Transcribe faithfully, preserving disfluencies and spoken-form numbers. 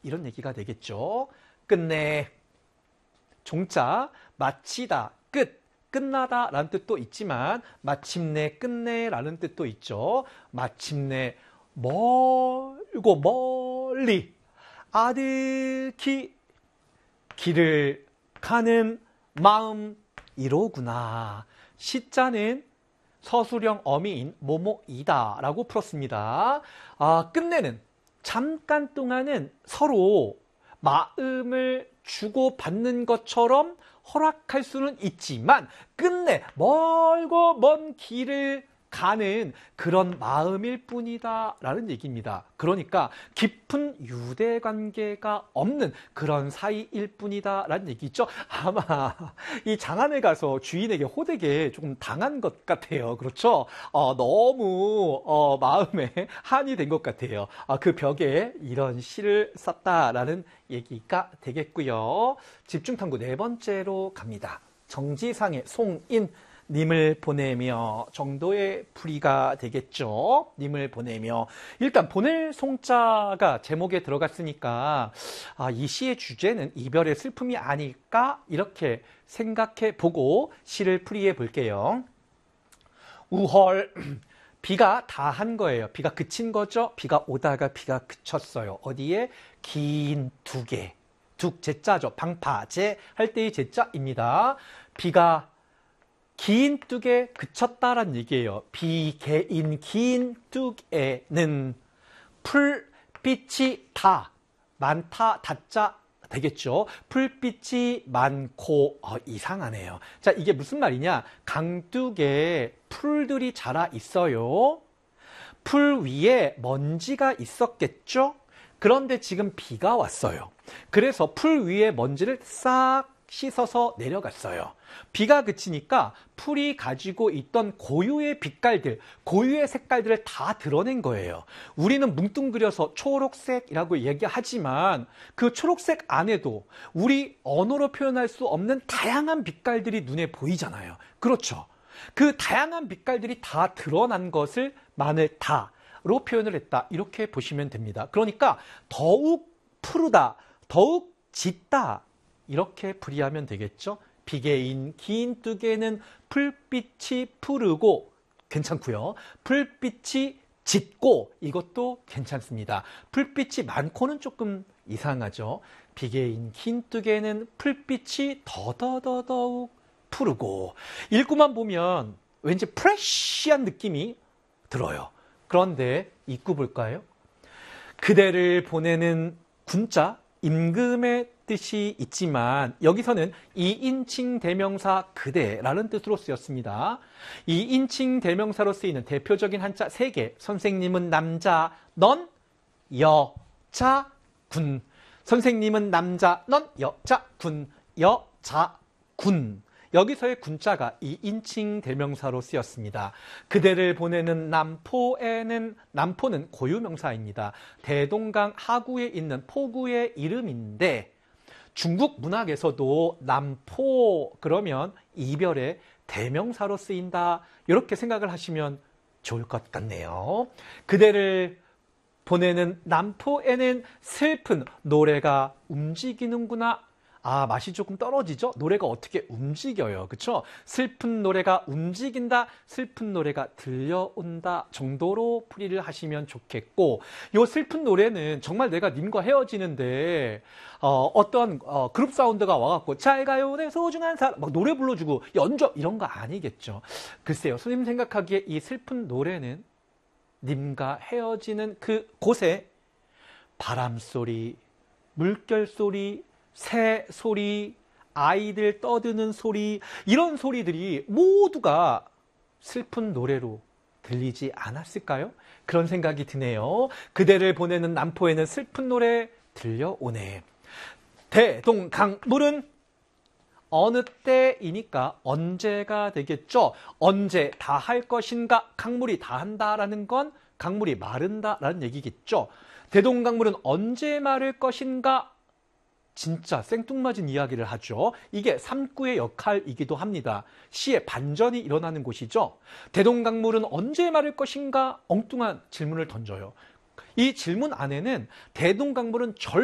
이런 얘기가 되겠죠. 끝내. 종자, 마치다, 끝, 끝나다 라는 뜻도 있지만 마침내, 끝내 라는 뜻도 있죠. 마침내, 멀고 멀리 아득히 길을 가는 마음 이로구나. 시자는 서술형 어미인 뭐뭐이다 라고 풀었습니다. 아, 끝내는 잠깐 동안은 서로 마음을 주고받는 것처럼 허락할 수는 있지만 끝내 멀고 먼 길을 가는 그런 마음일 뿐이다 라는 얘기입니다. 그러니까 깊은 유대관계가 없는 그런 사이일 뿐이다 라는 얘기죠. 아마 이 장안에 가서 주인에게 호되게 조금 당한 것 같아요. 그렇죠? 어, 너무 어, 마음에 한이 된 것 같아요. 아, 그 벽에 이런 시를 썼다라는 얘기가 되겠고요. 집중탐구 네 번째로 갑니다. 정지상의 송인 님을 보내며 정도의 풀이가 되겠죠. 님을 보내며. 일단 보낼 송자가 제목에 들어갔으니까 아, 이 시의 주제는 이별의 슬픔이 아닐까 이렇게 생각해 보고 시를 풀이해 볼게요. 우헐. 비가 다 한 거예요. 비가 그친 거죠. 비가 오다가 비가 그쳤어요. 어디에? 긴 두개. 둑 제자죠. 방파제 할 때의 제자입니다. 비가 긴 뚝에 그쳤다란 얘기예요. 비개인 긴 뚝에는 풀빛이 다, 많다, 다자 되겠죠. 풀빛이 많고 어, 이상하네요. 자, 이게 무슨 말이냐? 강둑에 풀들이 자라 있어요. 풀 위에 먼지가 있었겠죠. 그런데 지금 비가 왔어요. 그래서 풀 위에 먼지를 싹 씻어서 내려갔어요. 비가 그치니까 풀이 가지고 있던 고유의 빛깔들, 고유의 색깔들을 다 드러낸 거예요. 우리는 뭉뚱그려서 초록색이라고 얘기하지만 그 초록색 안에도 우리 언어로 표현할 수 없는 다양한 빛깔들이 눈에 보이잖아요. 그렇죠. 그 다양한 빛깔들이 다 드러난 것을 마늘다로 표현을 했다. 이렇게 보시면 됩니다. 그러니까 더욱 푸르다, 더욱 짙다. 이렇게 풀이하면 되겠죠. 비개인 긴 뚝에는 풀빛이 푸르고 괜찮고요. 풀빛이 짙고 이것도 괜찮습니다. 풀빛이 많고는 조금 이상하죠. 비개인 긴 뚝에는 풀빛이 더더더더욱 푸르고 읽구만 보면 왠지 프레쉬한 느낌이 들어요. 그런데 읽고 볼까요? 그대를 보내는 군자 임금의 뜻이 있지만 여기서는 이인칭 대명사 그대라는 뜻으로 쓰였습니다. 이인칭 대명사로 쓰이는 대표적인 한자 세 개. 선생님은 남자, 넌 여자, 군. 선생님은 남자, 넌 여자, 군. 여자, 군. 여기서의 군자가 이인칭 대명사로 쓰였습니다. 그대를 보내는 남포에는 남포는 고유명사입니다. 대동강 하구에 있는 포구의 이름인데 중국 문학에서도 남포 그러면 이별의 대명사로 쓰인다. 이렇게 생각을 하시면 좋을 것 같네요. 그대를 보내는 남포에는 슬픈 노래가 움직이는구나. 아, 맛이 조금 떨어지죠? 노래가 어떻게 움직여요. 그쵸? 슬픈 노래가 움직인다, 슬픈 노래가 들려온다 정도로 풀이를 하시면 좋겠고, 요 슬픈 노래는 정말 내가 님과 헤어지는데, 어, 어떤, 어, 그룹 사운드가 와갖고, 잘 가요, 내 소중한 사람, 막 노래 불러주고, 연주, 이런 거 아니겠죠. 글쎄요, 선생님 생각하기에 이 슬픈 노래는 님과 헤어지는 그 곳에 바람소리, 물결소리, 새 소리, 아이들 떠드는 소리, 이런 소리들이 모두가 슬픈 노래로 들리지 않았을까요? 그런 생각이 드네요. 그대를 보내는 남포에는 슬픈 노래 들려오네. 대동강물은 어느 때이니까 언제가 되겠죠? 언제 다 할 것인가? 강물이 다 한다라는 건 강물이 마른다라는 얘기겠죠. 대동강물은 언제 마를 것인가? 진짜 생뚱맞은 이야기를 하죠. 이게 삼구의 역할이기도 합니다. 시의 반전이 일어나는 곳이죠. 대동강물은 언제 마를 것인가? 엉뚱한 질문을 던져요. 이 질문 안에는 대동강물은 절